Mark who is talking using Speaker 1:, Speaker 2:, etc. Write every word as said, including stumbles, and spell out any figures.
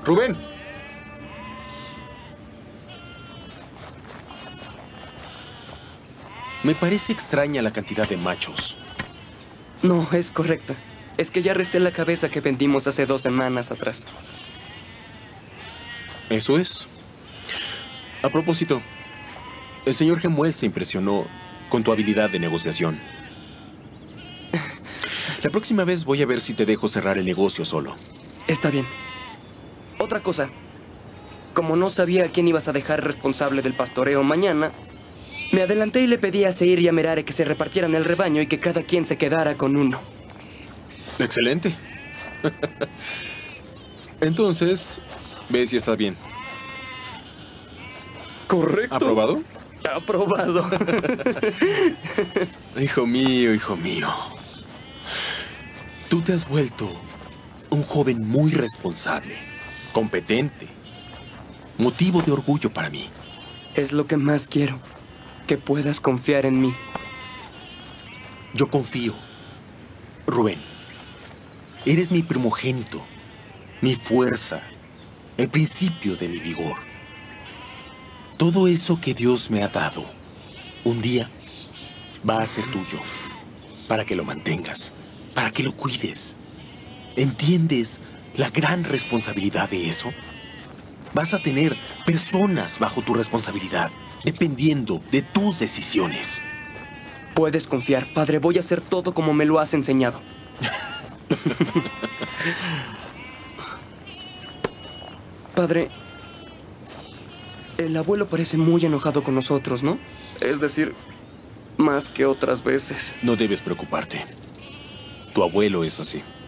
Speaker 1: Rubén. Me parece extraña la cantidad de machos.
Speaker 2: No, es correcta. Es que ya resté la cabeza que vendimos hace dos semanas atrás.
Speaker 1: Eso es. A propósito, el señor Gemuel se impresionó con tu habilidad de negociación. La próxima vez voy a ver si te dejo cerrar el negocio solo.
Speaker 2: Está bien. Otra cosa. Como no sabía a quién ibas a dejar responsable del pastoreo mañana, me adelanté y le pedí a Seir y a Merare que se repartieran el rebaño y que cada quien se quedara con uno.
Speaker 1: Excelente. Entonces, ve si está bien.
Speaker 2: ¿Correcto?
Speaker 1: ¿Aprobado?
Speaker 2: Aprobado.
Speaker 1: Hijo mío, hijo mío. Tú te has vuelto un joven muy responsable, competente, motivo de orgullo para mí.
Speaker 2: Es lo que más quiero, que puedas confiar en mí.
Speaker 1: Yo confío. Rubén, eres mi primogénito, mi fuerza, el principio de mi vigor. Todo eso que Dios me ha dado, un día va a ser tuyo, para que lo mantengas, para que lo cuides. ¿Entiendes la gran responsabilidad de eso? Vas a tener personas bajo tu responsabilidad, dependiendo de tus decisiones.
Speaker 2: Puedes confiar, padre. Voy a hacer todo como me lo has enseñado. Padre, el abuelo parece muy enojado con nosotros, ¿no? Es decir, más que otras veces.
Speaker 1: No debes preocuparte. Tu abuelo es así.